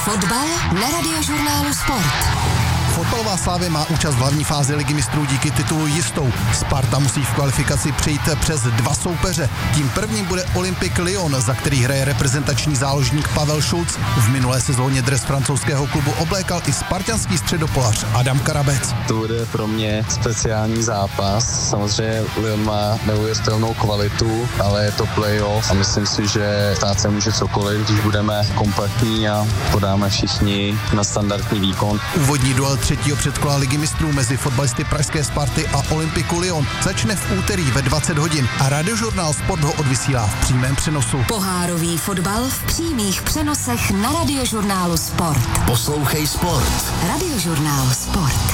Fotbal na Radiožurnálu Sport. Fotbalová Slavia má účast v hlavní fázi Ligy mistrů díky titulu jistou. Sparta musí v kvalifikaci přejít přes dva soupeře. Tím prvním bude Olympique Lyon, za který hraje reprezentační záložník Pavel Šulc. V minulé sezóně dres francouzského klubu oblékal i spartanský středopolař Adam Karabec. To bude pro mě speciální zápas. Samozřejmě Lyon má neuvěřitelnou kvalitu, ale je to playoff a myslím si, že stát se může cokoliv, když budeme kompaktní a podáme všichni na standardní výkon. Úvodní duel třetího předkola Ligy mistrů mezi fotbalisty pražské Sparty a Olympiku Lyon začne v úterý ve 20 hodin a Radiožurnál Sport ho odvysílá v přímém přenosu. Pohárový fotbal v přímých přenosech na Radiožurnálu Sport. Poslouchej Sport. Radiožurnál Sport.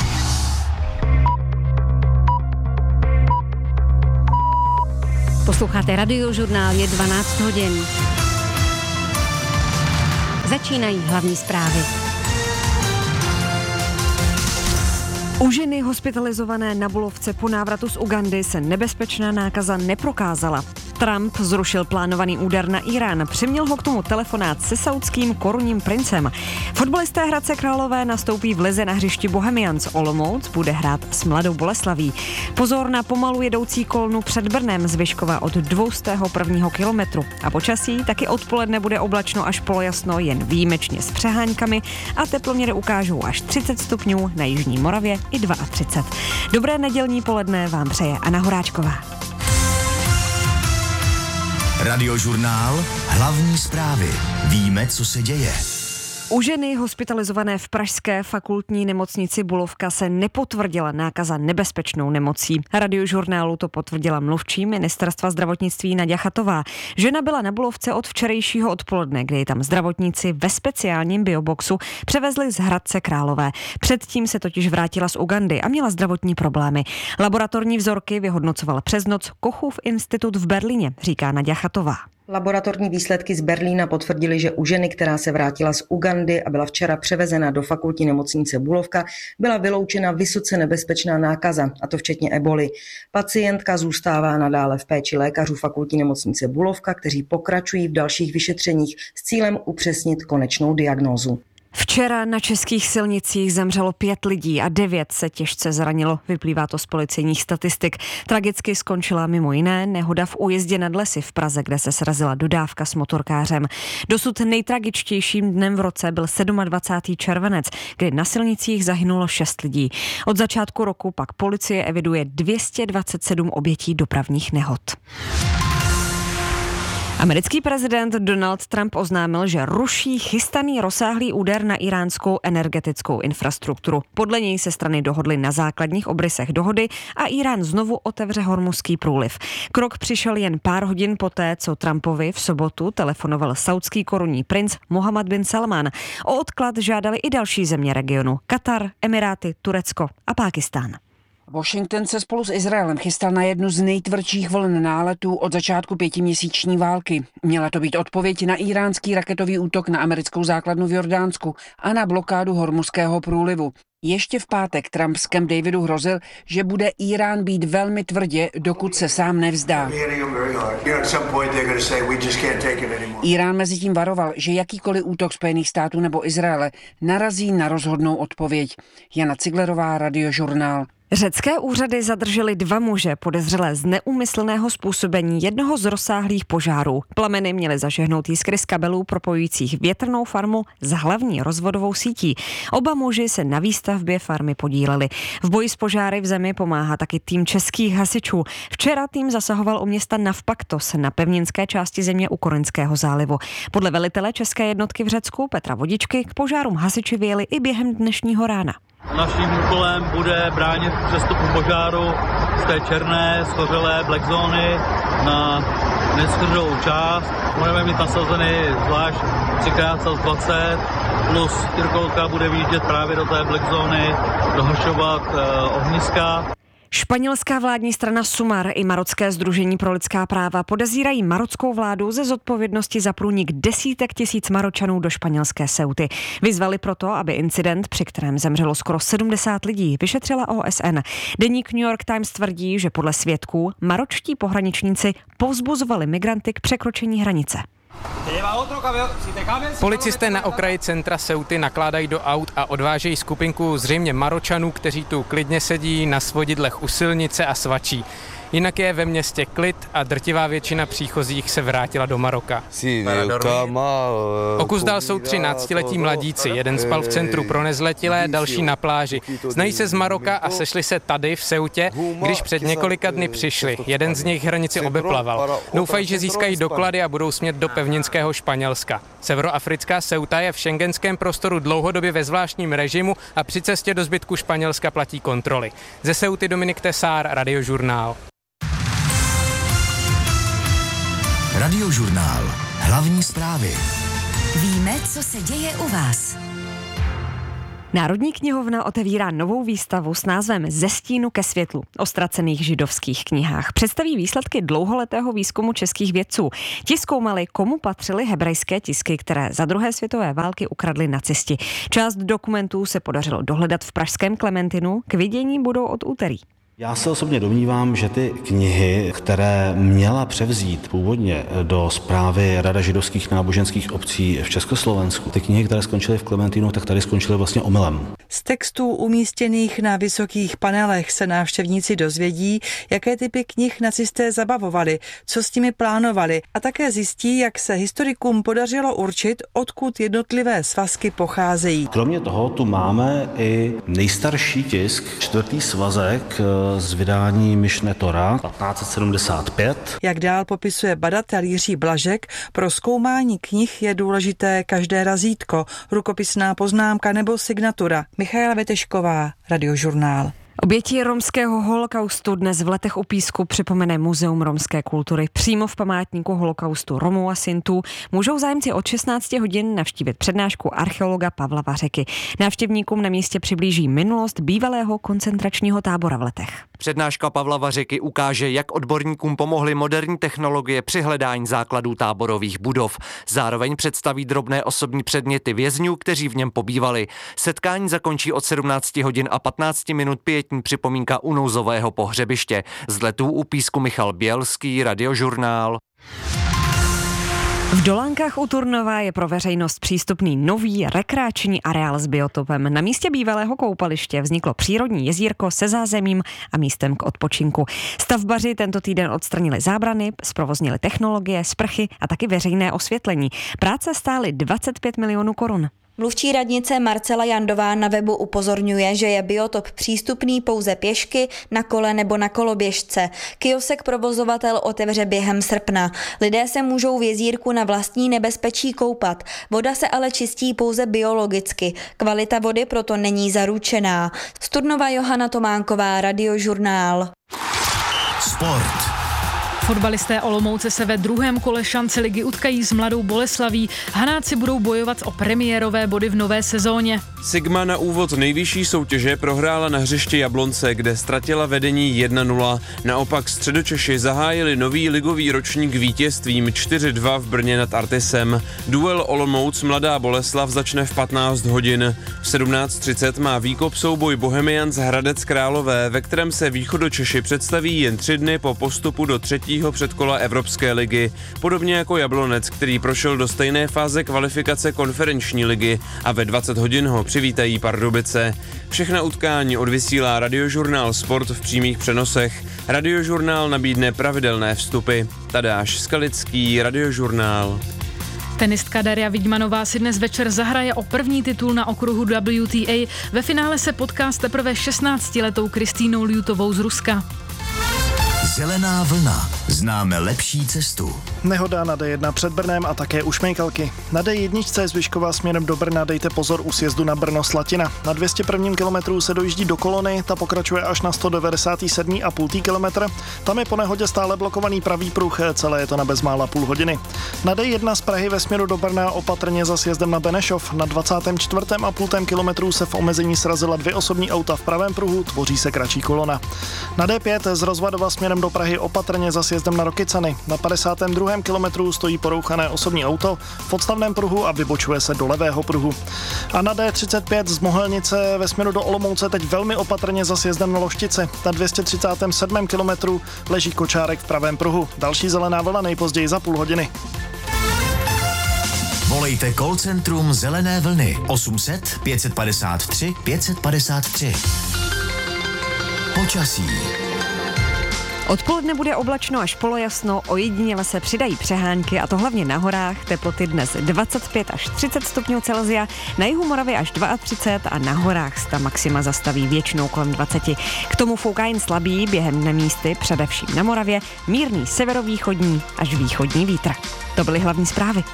Posloucháte Radiožurnál, je 12 hodin. Začínají hlavní zprávy. U ženy hospitalizované na Bulovce po návratu z Ugandy se nebezpečná nákaza neprokázala. Trump zrušil plánovaný úder na Irán, přiměl ho k tomu telefonát se saudským korunním princem. Fotbalisté Hradce Králové nastoupí v lize na hřišti Bohemians. Olomouc bude hrát s Mladou Boleslaví. Pozor na pomalu jedoucí kolnu před Brnem z Vyškova od 201. kilometru. A počasí taky odpoledne bude oblačno až polojasno, jen výjimečně s přeháňkami a teploměry ukážou až 30 stupňů na jižní Moravě i 32. Dobré nedělní poledne vám přeje Anna Horáčková. Radiožurnál, hlavní zprávy. Víme, co se děje. U ženy hospitalizované v pražské fakultní nemocnici Bulovka se nepotvrdila nákaza nebezpečnou nemocí. Radiožurnálu to potvrdila mluvčí ministerstva zdravotnictví Naďa Chatová. Žena byla na Bulovce od včerejšího odpoledne, kdy ji tam zdravotníci ve speciálním bioboxu převezli z Hradce Králové. Předtím se totiž vrátila z Ugandy a měla zdravotní problémy. Laboratorní vzorky vyhodnocoval přes noc Kochův institut v Berlíně, říká Naďa Chatová. Laboratorní výsledky z Berlína potvrdily, že u ženy, která se vrátila z Ugandy a byla včera převezena do fakultní nemocnice Bulovka, byla vyloučena vysoce nebezpečná nákaza, a to včetně eboli. Pacientka zůstává nadále v péči lékařů fakultní nemocnice Bulovka, kteří pokračují v dalších vyšetřeních s cílem upřesnit konečnou diagnózu. Včera na českých silnicích zemřelo 5 lidí a 9 se těžce zranilo. Vyplývá to z policejních statistik. Tragicky skončila mimo jiné nehoda v Újezdě nad Lesy v Praze, kde se srazila dodávka s motorkářem. Dosud nejtragičtějším dnem v roce byl 27. červenec, kdy na silnicích zahynulo 6 lidí. Od začátku roku pak policie eviduje 227 obětí dopravních nehod. Americký prezident Donald Trump oznámil, že ruší chystaný rozsáhlý úder na iránskou energetickou infrastrukturu. Podle něj se strany dohodly na základních obrysech dohody a Irán znovu otevře Hormuzský průliv. Krok přišel jen pár hodin poté, co Trumpovi v sobotu telefonoval saudský korunní princ Mohammed bin Salman. O odklad žádali i další země regionu: Katar, Emiráty, Turecko a Pákistán. Washington se spolu s Izraelem chystal na jednu z nejtvrdších vln náletů od začátku 5měsíční války. Měla to být odpověď na iránský raketový útok na americkou základnu v Jordánsku a na blokádu Hormuzského průlivu. Ještě v pátek Trump s Camp Davidu hrozil, že bude Irán být velmi tvrdě, dokud se sám nevzdá. Irán mezitím varoval, že jakýkoliv útok Spojených států nebo Izraele narazí na rozhodnou odpověď. Jana Ciglerová, Radiožurnál. Řecké úřady zadržely 2 muže podezřelé z neúmyslného způsobení jednoho z rozsáhlých požárů. Plameny měly zažehnout jiskry z kabelů propojujících větrnou farmu s hlavní rozvodovou sítí. Oba muži se na výstavbě farmy podíleli. V boji s požáry v zemi pomáhá taky tým českých hasičů. Včera tým zasahoval u města Navpaktos na pevninské části země u Korinského zálivu. Podle velitele české jednotky v Řecku Petra Vodičky k požárům hasiči vyjeli i během dnešního rána. Naším úkolem bude bránit přestupu požáru z té černé, schořelé black zóny na neschořelou část. Budeme mít nasazeny zvlášť 3x20 plus tyrkolka bude výjíždět právě do té black zóny, dohašovat ohniska. Španělská vládní strana Sumar i Marocké sdružení pro lidská práva podezírají marockou vládu ze zodpovědnosti za průnik desítek tisíc Maročanů do španělské Ceuty. Vyzvali proto, aby incident, při kterém zemřelo skoro 70 lidí, vyšetřila OSN. Deník New York Times tvrdí, že podle svědků maročtí pohraničníci povzbuzovali migranty k překročení hranice. Policisté na okraji centra Ceuty nakládají do aut a odvážejí skupinku zřejmě Maročanů, kteří tu klidně sedí na svodidlech u silnice a svačí. Jinak je ve městě klid a drtivá většina příchozích se vrátila do Maroka. O kus dál jsou 13letí mladíci, jeden spal v centru pro nezletilé, další na pláži. Znají se z Maroka a sešli se tady v Ceutě, když před několika dny přišli. Jeden z nich hranici obeplaval. Doufají, že získají doklady a budou smět do pevninského Španělska. Severoafrická Ceuta je v schengenském prostoru dlouhodobě ve zvláštním režimu a při cestě do zbytku Španělska platí kontroly. Ze Ceuty Dominik Tesár, Radiožurnál. Radiožurnál. Hlavní zprávy. Víme, co se děje u vás. Národní knihovna otevírá novou výstavu s názvem Ze stínu ke světlu o ztracených židovských knihách. Představí výsledky dlouholetého výzkumu českých vědců. Ti zkoumali, komu patřily hebrejské tisky, které za druhé světové války ukradli nacisti. Část dokumentů se podařilo dohledat v pražském Klementinu, k vidění budou od úterý. Já se osobně domnívám, že ty knihy, které měla převzít původně do správy Rada židovských náboženských obcí v Československu, ty knihy, které skončily v Klementínu, tak tady skončily vlastně omylem. Z textů umístěných na vysokých panelech se návštěvníci dozvědí, jaké typy knih nacisté zabavovali, co s nimi plánovali a také zjistí, jak se historikům podařilo určit, odkud jednotlivé svazky pocházejí. Kromě toho tu máme i nejstarší tisk, 4. svazek z vydání Mišne Tora 1575. Jak dál popisuje badatel Jiří Blažek, pro zkoumání knih je důležité každé razítko, rukopisná poznámka nebo signatura. Michaela Vetešková, Radiožurnál. Oběti romského holokaustu dnes v Letech u Písku připomene Muzeum romské kultury. Přímo v památníku holokaustu Romů a Sintů můžou zájemci od 16 hodin navštívit přednášku archeologa Pavla Vařeky. Návštěvníkům na místě přiblíží minulost bývalého koncentračního tábora v Letech. Přednáška Pavla Vařeky ukáže, jak odborníkům pomohly moderní technologie při hledání základů táborových budov. Zároveň představí drobné osobní předměty vězňů, kteří v něm pobývali. Setkání zakončí od 17 hodin a 15 minut pietní připomínka u nouzového pohřebiště. Z Letů u Písku Michal Bělský, Radiožurnál. V Dolánkách u Turnova je pro veřejnost přístupný nový rekreační areál s biotopem. Na místě bývalého koupaliště vzniklo přírodní jezírko se zázemím a místem k odpočinku. Stavbaři tento týden odstranili zábrany, zprovoznili technologie, sprchy a taky veřejné osvětlení. Práce stály 25 milionů korun. Mluvčí radnice Marcela Jandová na webu upozorňuje, že je biotop přístupný pouze pěšky, na kole nebo na koloběžce. Kiosek provozovatel otevře během srpna. Lidé se můžou v jezírku na vlastní nebezpečí koupat. Voda se ale čistí pouze biologicky. Kvalita vody proto není zaručená. Z Turnova Johana Tománková, Radiožurnál. Sport. Fotbalisté Olomouce se ve druhém kole šance ligy utkají s Mladou Boleslaví. Hanáci budou bojovat o premiérové body v nové sezóně. Sigma na úvod nejvyšší soutěže prohrála na hřišti Jablonce, kde ztratila vedení 1-0. Naopak Středočeši zahájili nový ligový ročník vítězstvím 4-2 v Brně nad Artisem. Duel Olomouc Mladá Boleslav začne v 15 hodin. V 17:30 má výkop souboj Bohemians Hradec Králové, ve kterém se Východočeši představí jen 3 dny po postupu do třetího předkola Evropské ligy. Podobně jako Jablonec, který prošel do stejné fáze kvalifikace konferenční ligy a ve 20 hodin ho přivítají Pardubice. Všechna utkání odvysílá Radiožurnál Sport v přímých přenosech. Radiožurnál nabídne pravidelné vstupy. Tadáš Skalický, Radiožurnál. Tenistka Daria Vidmanová si dnes večer zahraje o první titul na okruhu WTA. Ve finále se potká s teprve 16letou Kristýnou Ljutovou z Ruska. Zelená vlna. Známe lepší cestu. Nehoda na D1 před Brnem a také u Šmejkalky. Na D1 z Vyškova směrem do Brna dejte pozor u sjezdu na Brno-Slatina. Na 201. kilometru se dojíždí do Kolony, ta pokračuje až na 197,5 kilometr. Tam je po nehodě stále blokovaný pravý pruh, celé je to na bezmála půl hodiny. Na D1 z Prahy ve směru do Brna opatrně za sjezdem na Benešov. Na 24,5 kilometru se v omezení srazila 2 osobní auta v pravém pruhu, tvoří se kratší kolona. Na D5 z Rozvadova směrem do Prahy opatrně za sjezdem na Rokycany. Na 52. kilometru stojí porouchané osobní auto v odstavném pruhu a vybočuje se do levého pruhu. A na D35 z Mohelnice ve směru do Olomouce teď velmi opatrně za sjezdem na Loštici. Na 237. kilometru leží kočárek v pravém pruhu. Další zelená vlna nejpozději za půl hodiny. Volejte call centrum Zelené vlny 800 553 553. Počasí. Odpoledne bude oblačno až polojasno, ojediněle se přidají přehánky, a to hlavně na horách. Teploty dnes 25 až 30 stupňů Celsia, na jihu Moravy až 32 a na horách ta maxima zastaví většinou kolem 20. K tomu fouká jen slabý, během dne místy, především na Moravě, mírný severovýchodní až východní vítr. To byly hlavní zprávy.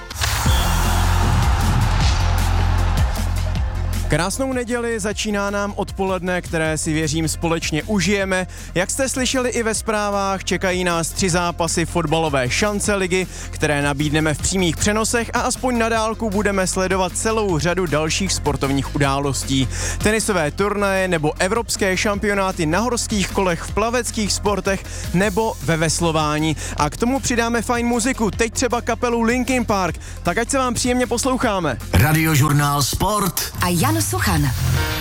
Krásnou neděli, začíná nám odpoledne, které si věřím společně užijeme. Jak jste slyšeli i ve zprávách, čekají nás 3 zápasy fotbalové šance ligy, které nabídneme v přímých přenosech a aspoň na dálku budeme sledovat celou řadu dalších sportovních událostí. Tenisové turnaje nebo evropské šampionáty na horských kolech, v plaveckých sportech nebo ve veslování. A k tomu přidáme fajn muziku, teď třeba kapelu Linkin Park. Tak ať se vám příjemně posloucháme. Radiožurnál Sport a Jan Suchan.